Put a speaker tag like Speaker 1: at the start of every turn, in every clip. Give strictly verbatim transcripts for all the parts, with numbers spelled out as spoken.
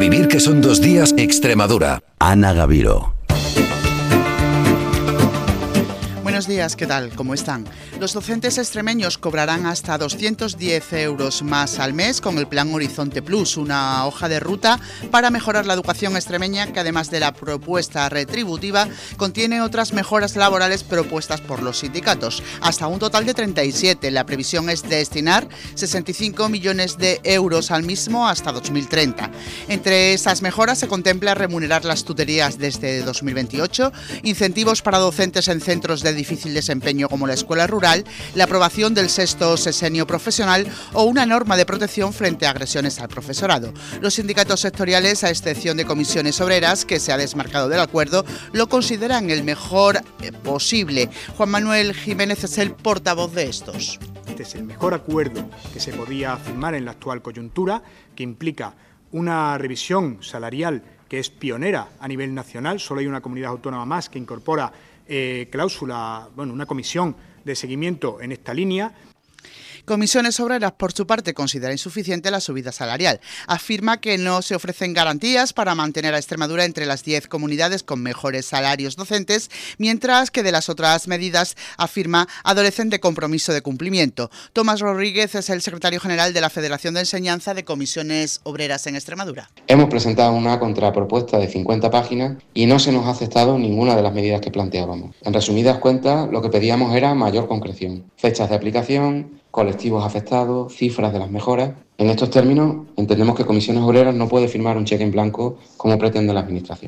Speaker 1: vivir que son dos días Extremadura.
Speaker 2: Ana Gaviro.
Speaker 3: Buenos días, ¿qué tal? ¿Cómo están? Los docentes extremeños cobrarán hasta doscientos diez euros más al mes con el Plan Horizonte Plus, una hoja de ruta para mejorar la educación extremeña que, además de la propuesta retributiva, contiene otras mejoras laborales propuestas por los sindicatos, hasta un total de treinta y siete. La previsión es destinar sesenta y cinco millones de euros al mismo hasta dos mil treinta. Entre esas mejoras se contempla remunerar las tutorías desde dos mil veintiocho, incentivos para docentes en centros de difícil desempeño como la escuela rural, la aprobación del sexto sesenio profesional o una norma de protección frente a agresiones al profesorado. Los sindicatos sectoriales, a excepción de Comisiones Obreras, que se ha desmarcado del acuerdo, lo consideran el mejor posible. Juan Manuel Jiménez es el portavoz de estos.
Speaker 4: Este es el mejor acuerdo que se podía firmar en la actual coyuntura, que implica una revisión salarial que es pionera a nivel nacional. Solo hay una comunidad autónoma más que incorpora Eh, cláusula, bueno, una comisión de seguimiento en esta línea.
Speaker 3: Comisiones Obreras, por su parte, considera insuficiente la subida salarial. Afirma que no se ofrecen garantías para mantener a Extremadura entre las diez comunidades con mejores salarios docentes, mientras que de las otras medidas, afirma, adolecen de compromiso de cumplimiento. Tomás Rodríguez es el secretario general de la Federación de Enseñanza de Comisiones Obreras en Extremadura.
Speaker 5: Hemos presentado una contrapropuesta de cincuenta páginas y no se nos ha aceptado ninguna de las medidas que planteábamos. En resumidas cuentas, lo que pedíamos era mayor concreción, fechas de aplicación, colectivos afectados, cifras de las mejoras. En estos términos, entendemos que Comisiones Obreras no puede firmar un cheque en blanco como pretende la Administración.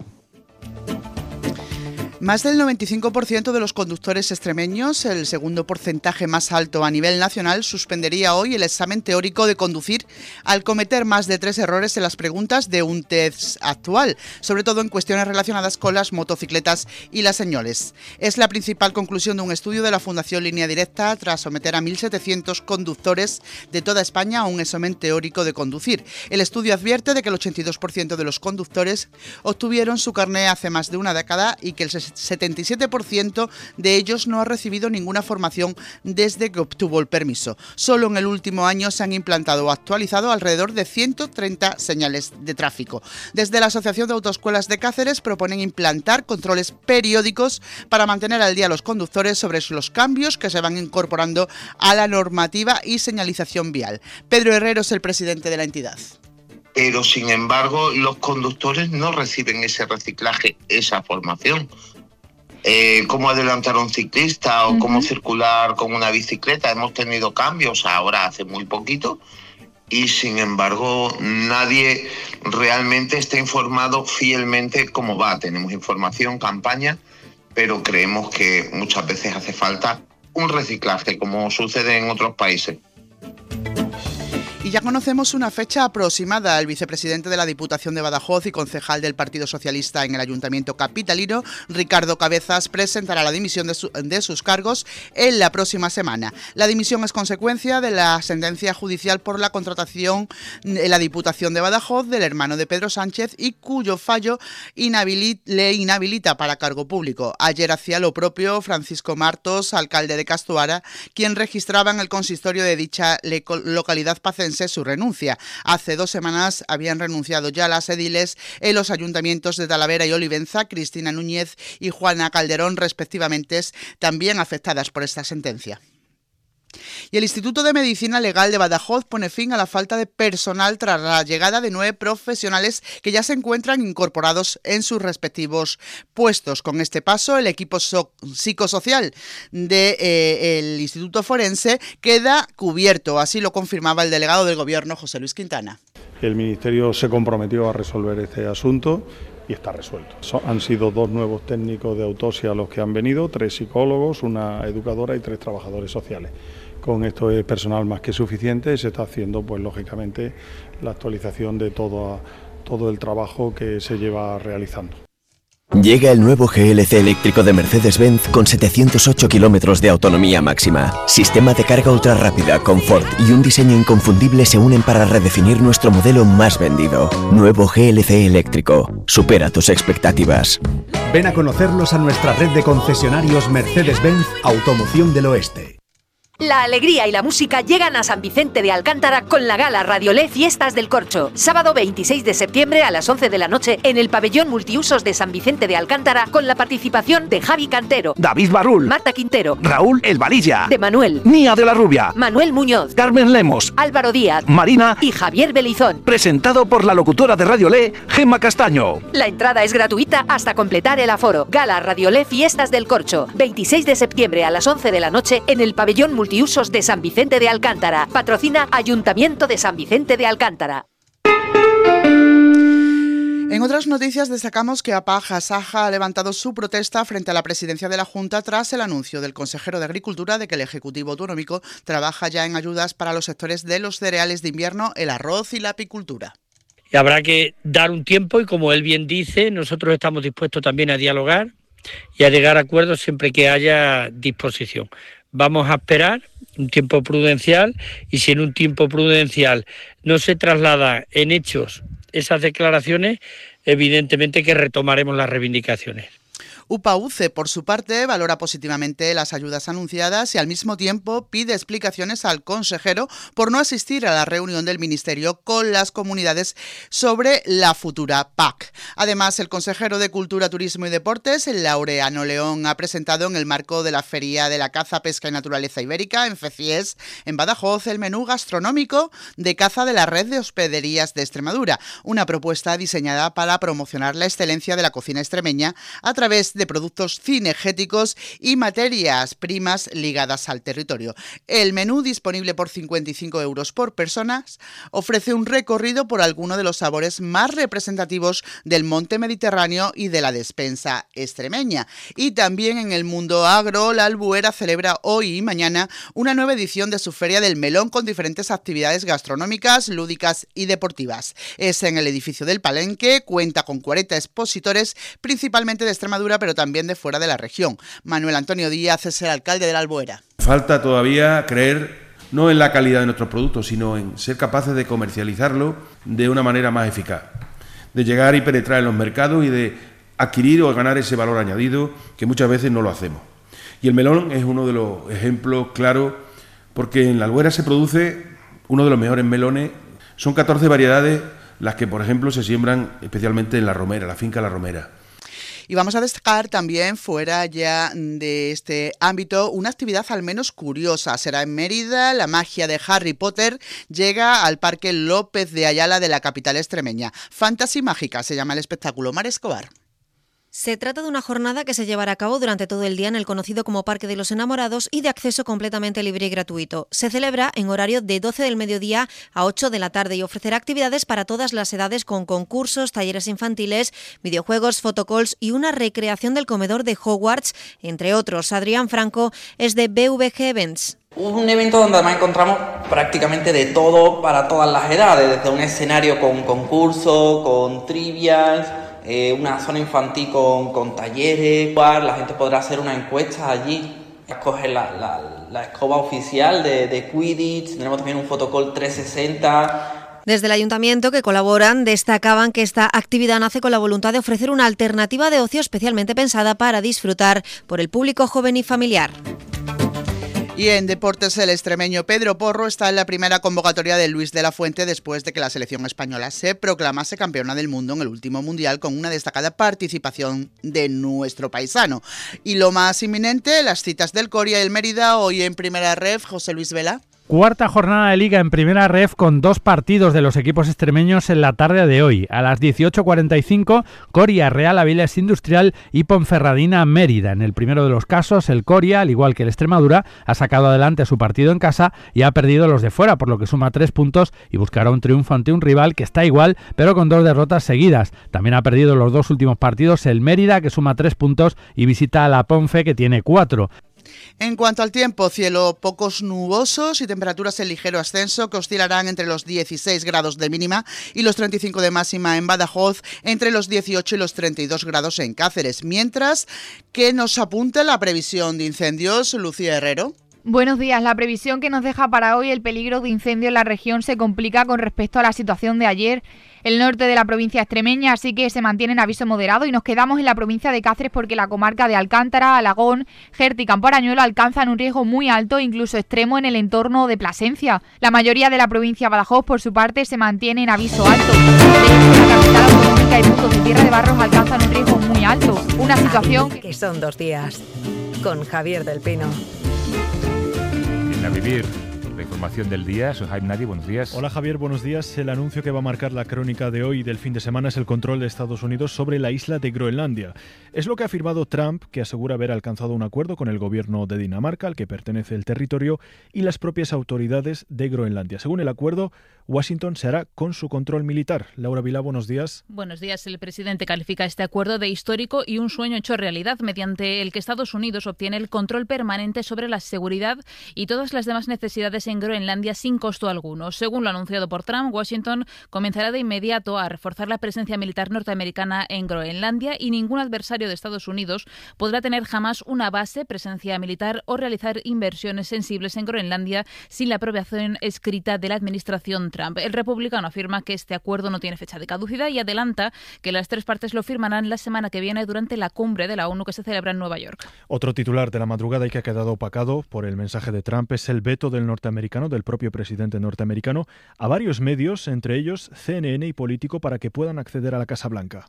Speaker 3: Más del noventa y cinco por ciento de los conductores extremeños, el segundo porcentaje más alto a nivel nacional, suspendería hoy el examen teórico de conducir al cometer más de tres errores en las preguntas de un test actual, sobre todo en cuestiones relacionadas con las motocicletas y las señales. Es la principal conclusión de un estudio de la Fundación Línea Directa tras someter a mil setecientos conductores de toda España a un examen teórico de conducir. El estudio advierte de que el ochenta y dos por ciento de los conductores obtuvieron su carné hace más de una década y que el setenta y siete por ciento de ellos no ha recibido ninguna formación desde que obtuvo el permiso. Solo en el último año se han implantado o actualizado alrededor de ciento treinta señales de tráfico. Desde la Asociación de Autoescuelas de Cáceres proponen implantar controles periódicos para mantener al día a los conductores sobre los cambios que se van incorporando a la normativa y señalización vial. Pedro Herrero es el presidente de la entidad.
Speaker 6: Pero, sin embargo, los conductores no reciben ese reciclaje, esa formación. Eh, cómo adelantar a un ciclista o uh-huh. cómo circular con una bicicleta. Hemos tenido cambios ahora hace muy poquito y, sin embargo, nadie realmente está informado fielmente cómo va. Tenemos información, campaña, pero creemos que muchas veces hace falta un reciclaje, como sucede en otros países.
Speaker 3: Y ya conocemos una fecha aproximada. El vicepresidente de la Diputación de Badajoz y concejal del Partido Socialista en el Ayuntamiento capitalino, Ricardo Cabezas, presentará la dimisión de, su, de sus cargos en la próxima semana. La dimisión es consecuencia de la sentencia judicial por la contratación en la Diputación de Badajoz del hermano de Pedro Sánchez y cuyo fallo inhabilit, le inhabilita para cargo público. Ayer hacía lo propio Francisco Martos, alcalde de Castuara, quien registraba en el consistorio de dicha localidad pacense su renuncia. Hace dos semanas habían renunciado ya las ediles en los ayuntamientos de Talavera y Olivenza, Cristina Núñez y Juana Calderón, respectivamente, también afectadas por esta sentencia. Y el Instituto de Medicina Legal de Badajoz pone fin a la falta de personal tras la llegada de nueve profesionales que ya se encuentran incorporados en sus respectivos puestos. Con este paso, el equipo so- psicosocial del de, eh, Instituto Forense queda cubierto. Así lo confirmaba el delegado del Gobierno, José Luis Quintana.
Speaker 7: El Ministerio se comprometió a resolver este asunto y está resuelto. So, han sido dos nuevos técnicos de autopsia los que han venido, tres psicólogos, una educadora y tres trabajadores sociales. Con esto es personal más que suficiente, se está haciendo, pues lógicamente, la actualización de todo, todo el trabajo que se lleva realizando.
Speaker 2: Llega el nuevo G L C eléctrico de Mercedes-Benz con setecientos ocho kilómetros de autonomía máxima. Sistema de carga ultra rápida, confort y un diseño inconfundible se unen para redefinir nuestro modelo más vendido. Nuevo G L C eléctrico. Supera tus expectativas.
Speaker 8: Ven a conocerlos a nuestra red de concesionarios Mercedes-Benz Automoción del Oeste. La alegría y la música llegan a San Vicente de Alcántara con la gala Radiolé Fiestas del Corcho. Sábado veintiséis de septiembre a las once de la noche en el pabellón multiusos de San Vicente de Alcántara con la participación de Javi Cantero,
Speaker 9: David Barrul,
Speaker 8: Marta Quintero,
Speaker 9: Raúl El Valilla,
Speaker 8: de Manuel,
Speaker 9: Nia de la Rubia,
Speaker 8: Manuel Muñoz,
Speaker 9: Carmen Lemos,
Speaker 8: Álvaro Díaz,
Speaker 9: Marina
Speaker 8: y Javier Belizón.
Speaker 9: Presentado por la locutora de Radiolé, Gemma Castaño.
Speaker 8: La entrada es gratuita hasta completar el aforo. Gala Radiolé Fiestas del Corcho. veintiséis de septiembre a las once de la noche en el pabellón multiusos de San Vicente de Alcántara. Patrocina Ayuntamiento de San Vicente de Alcántara.
Speaker 3: En otras noticias destacamos que APAG Asaja ha levantado su protesta frente a la presidencia de la Junta tras el anuncio del consejero de Agricultura de que el Ejecutivo Autonómico trabaja ya en ayudas para los sectores de los cereales de invierno, el arroz y la apicultura.
Speaker 10: Y habrá que dar un tiempo y, como él bien dice, nosotros estamos dispuestos también a dialogar y a llegar a acuerdos siempre que haya disposición. Vamos a esperar un tiempo prudencial y si en un tiempo prudencial no se traslada en hechos esas declaraciones, evidentemente que retomaremos las reivindicaciones.
Speaker 3: UPAUCE, por su parte, valora positivamente las ayudas anunciadas y al mismo tiempo pide explicaciones al consejero por no asistir a la reunión del Ministerio con las comunidades sobre la futura P A C. Además, el consejero de Cultura, Turismo y Deportes, Laureano León, ha presentado en el marco de la Feria de la Caza, Pesca y Naturaleza Ibérica, en FECIES, en Badajoz, el menú gastronómico de caza de la Red de Hospederías de Extremadura, una propuesta diseñada para promocionar la excelencia de la cocina extremeña a través de productos cinegéticos y materias primas ligadas al territorio. El menú, disponible por cincuenta y cinco euros por persona, ofrece un recorrido por alguno de los sabores más representativos del monte mediterráneo y de la despensa extremeña. Y también en el mundo agro, la Albuera celebra hoy y mañana una nueva edición de su Feria del Melón con diferentes actividades gastronómicas, lúdicas y deportivas. Es en el edificio del Palenque, cuenta con cuarenta expositores, principalmente de Extremadura, pero también de fuera de la región. Manuel Antonio Díaz es el alcalde de la Albuera.
Speaker 11: Falta todavía creer no en la calidad de nuestros productos, sino en ser capaces de comercializarlo de una manera más eficaz, de llegar y penetrar en los mercados y de adquirir o ganar ese valor añadido que muchas veces no lo hacemos. Y el melón es uno de los ejemplos claros, porque en la Albuera se produce uno de los mejores melones. Son catorce variedades las que, por ejemplo, se siembran especialmente en La Romera, la finca La Romera.
Speaker 3: Y vamos a destacar también, fuera ya de este ámbito, una actividad al menos curiosa. Será en Mérida. La magia de Harry Potter llega al Parque López de Ayala de la capital extremeña. Fantasy Mágica se llama el espectáculo. Mar Escobar.
Speaker 12: Se trata de una jornada que se llevará a cabo durante todo el día en el conocido como Parque de los Enamorados y de acceso completamente libre y gratuito. Se celebra en horario de doce del mediodía a ocho de la tarde y ofrecerá actividades para todas las edades con concursos, talleres infantiles, videojuegos, photocalls y una recreación del comedor de Hogwarts, entre otros. Adrián Franco es de B V G Events.
Speaker 13: Un evento donde además encontramos prácticamente de todo para todas las edades, desde un escenario con concursos, con trivias, eh, una zona infantil con, con talleres, la gente podrá hacer una encuesta allí, escoger la, la, la escoba oficial de, de Quidditch, tenemos también un photocall trescientos sesenta.
Speaker 12: Desde el ayuntamiento, que colaboran, destacaban que esta actividad nace con la voluntad de ofrecer una alternativa de ocio especialmente pensada para disfrutar por el público joven y familiar.
Speaker 3: Y en deportes, el extremeño Pedro Porro está en la primera convocatoria de Luis de la Fuente después de que la selección española se proclamase campeona del mundo en el último mundial con una destacada participación de nuestro paisano. Y lo más inminente, las citas del Coria y el Mérida hoy en Primera Ref. José Luis Vela.
Speaker 14: Cuarta jornada de Liga en Primera Ref con dos partidos de los equipos extremeños en la tarde de hoy. A las dieciocho cuarenta y cinco, Coria Real Avilés Industrial y Ponferradina Mérida. En el primero de los casos, el Coria, al igual que el Extremadura, ha sacado adelante su partido en casa y ha perdido los de fuera, por lo que suma tres puntos y buscará un triunfo ante un rival que está igual, pero con dos derrotas seguidas. También ha perdido los dos últimos partidos el Mérida, que suma tres puntos y visita a la Ponfe, que tiene cuatro.
Speaker 3: En cuanto al tiempo, cielo pocos nubosos y temperaturas en ligero ascenso que oscilarán entre los dieciséis grados de mínima y los treinta y cinco de máxima en Badajoz, entre los dieciocho y los treinta y dos grados en Cáceres. Mientras que nos apunta la previsión de incendios, Lucía Herrero.
Speaker 15: Buenos días. La previsión que nos deja para hoy el peligro de incendio en la región se complica con respecto a la situación de ayer. El norte de la provincia extremeña, así que se mantiene en aviso moderado y nos quedamos en la provincia de Cáceres porque la comarca de Alcántara, Alagón, Jerti y Campo Arañuelo alcanzan un riesgo muy alto, incluso extremo, en el entorno de Plasencia. La mayoría de la provincia de Badajoz, por su parte, se mantiene en aviso alto. De hecho, la capital autonómica y puntos de Tierra de Barros alcanzan un riesgo muy alto. Una situación
Speaker 16: que son dos días. Con Javier del Pino.
Speaker 17: A vivir. La información del día, soy Jaime Nadi, buenos días.
Speaker 18: Hola Javier, buenos días. El anuncio que va a marcar la crónica de hoy y del fin de semana es el control de Estados Unidos sobre la isla de Groenlandia. Es lo que ha afirmado Trump, que asegura haber alcanzado un acuerdo con el gobierno de Dinamarca, al que pertenece el territorio, y las propias autoridades de Groenlandia. Según el acuerdo, Washington se hará con su control militar. Laura Vilá, buenos días.
Speaker 19: Buenos días. El presidente califica este acuerdo de histórico y un sueño hecho realidad, mediante el que Estados Unidos obtiene el control permanente sobre la seguridad y todas las demás necesidades en Groenlandia sin costo alguno. Según lo anunciado por Trump, Washington comenzará de inmediato a reforzar la presencia militar norteamericana en Groenlandia y ningún adversario de Estados Unidos podrá tener jamás una base, presencia militar o realizar inversiones sensibles en Groenlandia sin la aprobación escrita de la administración Trump. El republicano afirma que este acuerdo no tiene fecha de caducidad y adelanta que las tres partes lo firmarán la semana que viene durante la cumbre de la ONU que se celebra en Nueva York.
Speaker 18: Otro titular de la madrugada y que ha quedado opacado por el mensaje de Trump es el veto del norteamericano, del propio presidente norteamericano, a varios medios, entre ellos C N N y Político, para que puedan acceder a la Casa Blanca.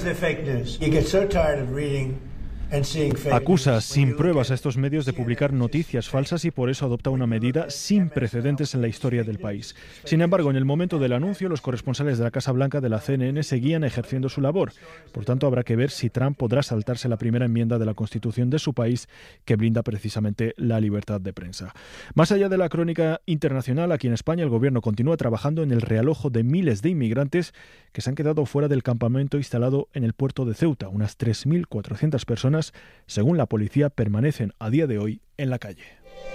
Speaker 18: Acusa sin pruebas a estos medios de publicar noticias falsas y por eso adopta una medida sin precedentes en la historia del país. Sin embargo, en el momento del anuncio, los corresponsales de la Casa Blanca de la C N N seguían ejerciendo su labor. Por tanto, habrá que ver si Trump podrá saltarse la primera enmienda de la Constitución de su país, que blinda precisamente la libertad de prensa. Más allá de la crónica internacional, aquí en España el gobierno continúa trabajando en el realojo de miles de inmigrantes que se han quedado fuera del campamento instalado en el puerto de Ceuta. Unas tres mil cuatrocientas personas, según la policía, permanecen a día de hoy en la calle.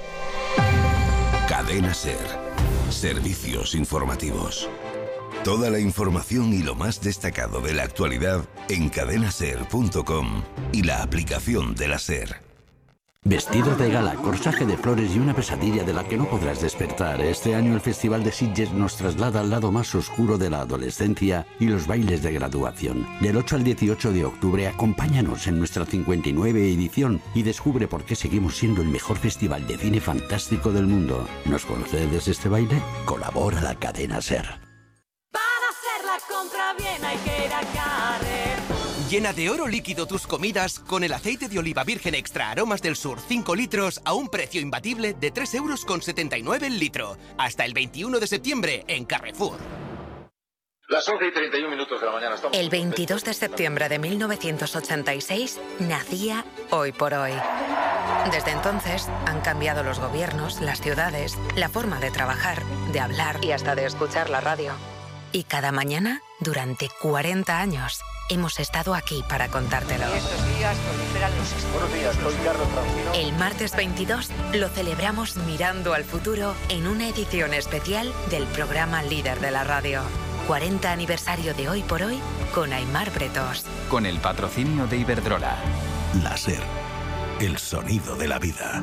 Speaker 1: Cadena SER. Servicios informativos. Toda la información y lo más destacado de la actualidad en cadena ser punto com y la aplicación de la SER.
Speaker 20: Vestido de gala, corsaje de flores y una pesadilla de la que no podrás despertar. Este año el Festival de Sitges nos traslada al lado más oscuro de la adolescencia y los bailes de graduación. Del ocho al dieciocho de octubre, acompáñanos en nuestra cincuenta y nueve edición y descubre por qué seguimos siendo el mejor festival de cine fantástico del mundo. ¿Nos concedes este baile? Colabora la cadena SER.
Speaker 21: Para hacer la compra bien hay que ir a Carrer.
Speaker 22: Llena de oro líquido tus comidas con el aceite de oliva virgen extra aromas del sur cinco litros a un precio imbatible de tres euros con setenta y nueve el litro. Hasta el veintiuno de septiembre en Carrefour.
Speaker 23: Las once y treinta y un minutos de la mañana. Estamos
Speaker 16: el veintidós de septiembre de mil novecientos ochenta y seis nacía Hoy por Hoy. Desde entonces han cambiado los gobiernos, las ciudades, la forma de trabajar, de hablar y hasta de escuchar la radio. Y cada mañana, durante cuarenta años, hemos estado aquí para contártelo.
Speaker 21: Estos días proliferan los
Speaker 23: Buenos días, soy Carlos Francino.
Speaker 16: El martes veintidós lo celebramos mirando al futuro en una edición especial del programa líder de la radio. cuarenta aniversario de Hoy por Hoy con Aimar Bretos.
Speaker 24: Con el patrocinio de Iberdrola.
Speaker 1: La SER, el sonido de la vida.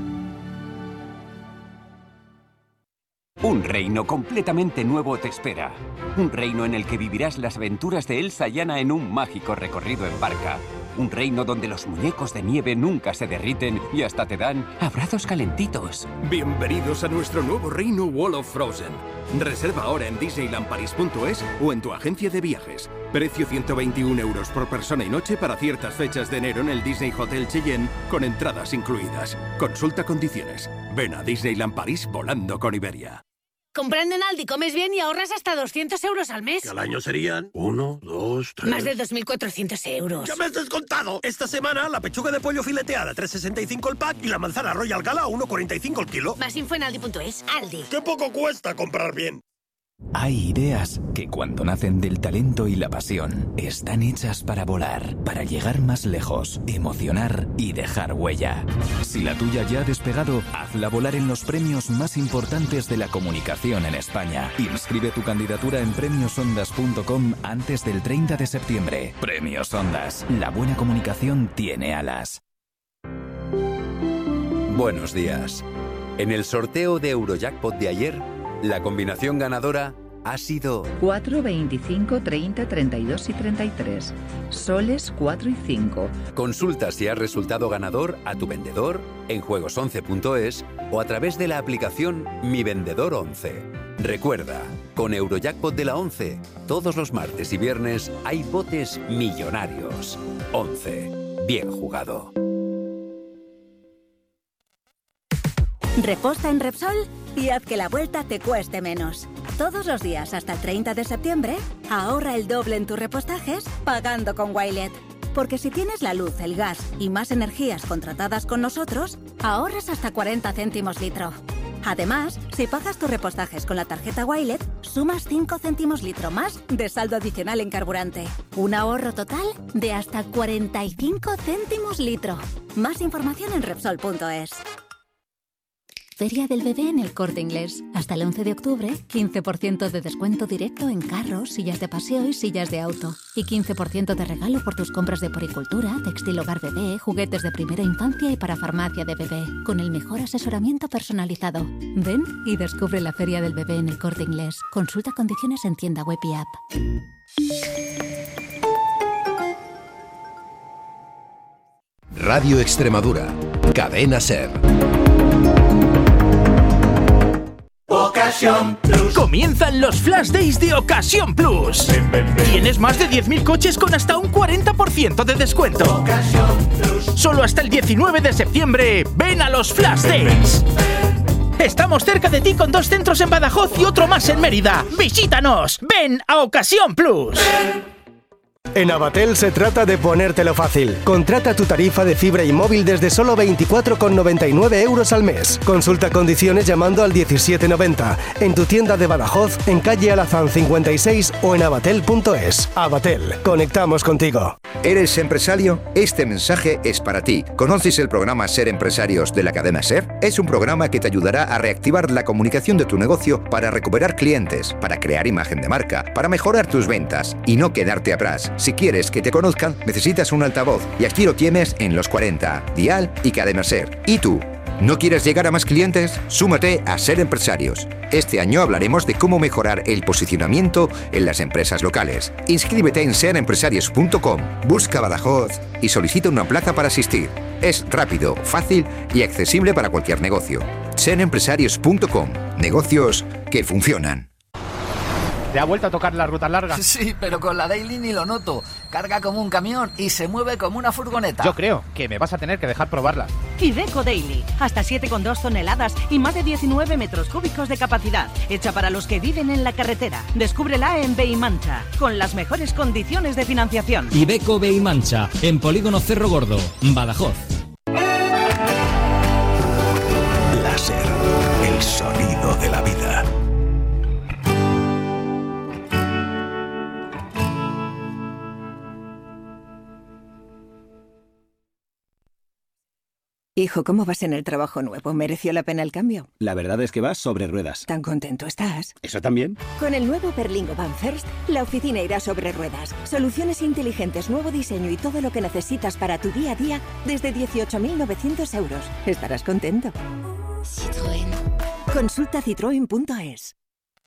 Speaker 24: Un reino completamente nuevo te espera. Un reino en el que vivirás las aventuras de Elsa y Anna en un mágico recorrido en barca. Un reino donde los muñecos de nieve nunca se derriten y hasta te dan abrazos calentitos.
Speaker 25: Bienvenidos a nuestro nuevo reino Wall of Frozen. Reserva ahora en disneyland paris punto es o en tu agencia de viajes. Precio ciento veintiún euros por persona y noche para ciertas fechas de enero en el Disney Hotel Cheyenne con entradas incluidas. Consulta condiciones. Ven a Disneyland París volando con Iberia.
Speaker 26: Comprando en Aldi comes bien y ahorras hasta doscientos euros al mes.
Speaker 27: Que al año serían uno, dos, tres...
Speaker 26: Más de dos mil cuatrocientos euros.
Speaker 27: ¡Ya me has descontado! Esta semana la pechuga de pollo fileteada tres sesenta y cinco el pack y la manzana Royal Gala a uno cuarenta y cinco el kilo.
Speaker 26: Más info en aldi punto es. Aldi.
Speaker 27: ¡Qué poco cuesta comprar bien!
Speaker 24: Hay ideas que cuando nacen del talento y la pasión están hechas para volar, para llegar más lejos, emocionar y dejar huella. Si la tuya ya ha despegado, hazla volar en los premios más importantes de la comunicación en España. Inscribe tu candidatura en premios ondas punto com antes del treinta de septiembre. Premios Ondas. La buena comunicación tiene alas.
Speaker 28: Buenos días.
Speaker 2: En el sorteo de Eurojackpot de ayer, la combinación ganadora ha sido
Speaker 4: cuatro, veinticinco, treinta, treinta y dos y treinta y tres. Soles cuatro y cinco.
Speaker 2: Consulta si has resultado ganador a tu vendedor en juegos once punto es o a través de la aplicación Mi Vendedor once. Recuerda, con Eurojackpot de la once, todos los martes y viernes hay botes millonarios. once. Bien jugado.
Speaker 5: Reposta en Repsol y haz que la vuelta te cueste menos. Todos los días hasta el treinta de septiembre, ahorra el doble en tus repostajes pagando con Wilet. Porque si tienes la luz, el gas y más energías contratadas con nosotros, ahorras hasta cuarenta céntimos litro. Además, si pagas tus repostajes con la tarjeta Wilet, sumas cinco céntimos litro más de saldo adicional en carburante. Un ahorro total de hasta cuarenta y cinco céntimos litro. Más información en Repsol punto es. Feria del Bebé en El Corte Inglés. Hasta el once de octubre, quince por ciento de descuento directo en carros, sillas de paseo y sillas de auto. Y quince por ciento de regalo por tus compras de poricultura, textil hogar bebé, juguetes de primera infancia y para farmacia de bebé. Con el mejor asesoramiento personalizado. Ven y descubre la Feria del Bebé en El Corte Inglés. Consulta condiciones en tienda web y app.
Speaker 6: Radio Extremadura. Cadena SER.
Speaker 7: Ocasión Plus. Comienzan los Flash Days de Ocasión Plus. Ven, ven, ven. Tienes más de diez mil coches con hasta un cuarenta por ciento de descuento. Ocasión Plus. Solo hasta el diecinueve de septiembre. Ven a los Flash Days. Ven, ven, ven. Estamos cerca de ti con dos centros en Badajoz y otro más en Mérida. Visítanos. Ven a Ocasión Plus. Ven.
Speaker 8: En Avatel se trata de ponértelo fácil. Contrata tu tarifa de fibra y móvil desde solo veinticuatro con noventa y nueve euros al mes. Consulta condiciones llamando al diecisiete noventa. En tu tienda de Badajoz, en calle Alazán cincuenta y seis o en avatel punto es. Avatel, conectamos contigo.
Speaker 9: ¿Eres empresario? Este mensaje es para ti. ¿Conoces el programa Ser Empresarios de la cadena SER? Es un programa que te ayudará a reactivar la comunicación de tu negocio para recuperar clientes, para crear imagen de marca, para mejorar tus ventas y no quedarte atrás. Si quieres que te conozcan, necesitas un altavoz y aquí lo tienes en Los cuarenta, Dial y Cadena SER. ¿Y tú? ¿No quieres llegar a más clientes? Súmate a Ser Empresarios. Este año hablaremos de cómo mejorar el posicionamiento en las empresas locales. Inscríbete en ser empresarios punto com, busca Badajoz y solicita una plaza para asistir. Es rápido, fácil y accesible para cualquier negocio. ser empresarios punto com. Negocios que funcionan.
Speaker 28: ¿Te ha vuelto a tocar la ruta larga?
Speaker 29: Sí, pero con la Daily ni lo noto. Carga como un camión y se mueve como una furgoneta.
Speaker 28: Yo creo que me vas a tener que dejar probarla.
Speaker 30: Iveco Daily. Hasta siete coma dos toneladas y más de diecinueve metros cúbicos de capacidad. Hecha para los que viven en la carretera. Descúbrela en Beimancha, con las mejores condiciones de financiación.
Speaker 31: Iveco Beimancha, en Polígono Cerro Gordo, Badajoz.
Speaker 1: Láser, el sonido de la vida.
Speaker 32: Hijo, ¿cómo vas en el trabajo nuevo? ¿Mereció la pena el cambio?
Speaker 33: La verdad es que vas sobre ruedas.
Speaker 32: ¿Tan contento estás?
Speaker 33: ¿Eso también?
Speaker 32: Con el nuevo Berlingo Van First, la oficina irá sobre ruedas. Soluciones inteligentes, nuevo diseño y todo lo que necesitas para tu día a día desde dieciocho mil novecientos euros. Estarás contento. Citroën. Consulta citroen punto es.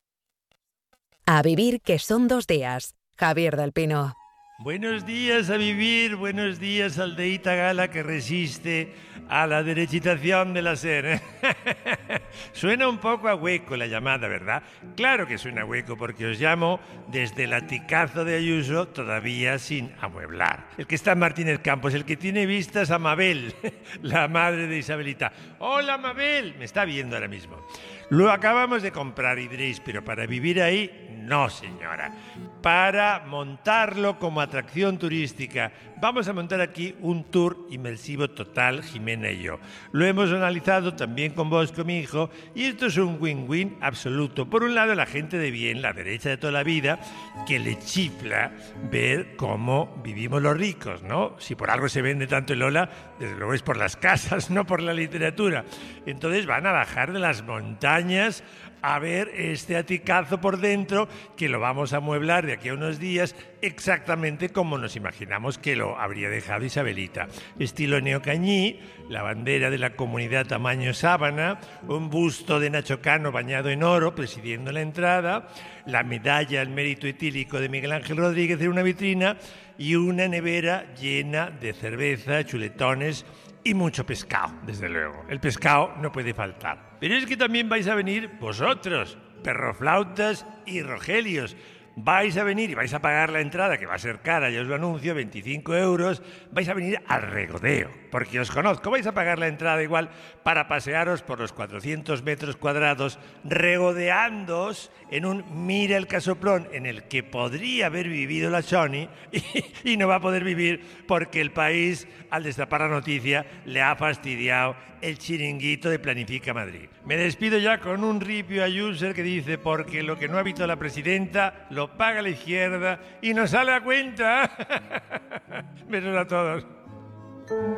Speaker 16: A vivir, que son dos días. Javier del Pino.
Speaker 34: Buenos días a vivir, buenos días aldeíta gala que resiste a la derechitación de la SER. Suena un poco a hueco la llamada, ¿verdad? Claro que suena a hueco porque os llamo desde el aticazo de Ayuso, todavía sin amueblar. El que está en Martínez Campos, el que tiene vistas a Mabel, la madre de Isabelita. ¡Hola, Mabel! Me está viendo ahora mismo. Lo acabamos de comprar y diréis, pero para vivir ahí, no señora. Para montarlo como atracción turística, vamos a montar aquí un tour inmersivo total, Jimena y yo. Lo hemos analizado también con vos, con mi hijo, y esto es un win-win absoluto. Por un lado, la gente de bien, la derecha de toda la vida, que le chifla ver cómo vivimos los ricos, ¿no? Si por algo se vende tanto el Ola, desde luego es por las casas, no por la literatura. Entonces van a bajar de las montañas a ver este aticazo por dentro, que lo vamos a amueblar de aquí a unos días exactamente como nos imaginamos que lo habría dejado Isabelita. Estilo neocañí, la bandera de la comunidad tamaño sábana, un busto de Nacho Cano bañado en oro presidiendo la entrada, la medalla al mérito etílico de Miguel Ángel Rodríguez en una vitrina y una nevera llena de cerveza, chuletones y mucho pescado, desde luego. El pescado no puede faltar. Pero es que también vais a venir vosotros, perroflautas y rogelios. Vais a venir y vais a pagar la entrada, que va a ser cara, ya os lo anuncio, veinticinco euros. Vais a venir al regodeo, porque os conozco. Vais a pagar la entrada igual para pasearos por los cuatrocientos metros cuadrados, regodeándoos en un mira el casoplón en el que podría haber vivido la Sony y, y no va a poder vivir porque el país, al destapar la noticia, le ha fastidiado el chiringuito de Planifica Madrid. Me despido ya con un ripio a user que dice: porque lo que no ha visto la presidenta lo paga la izquierda y nos sale a cuenta. Besos a todos.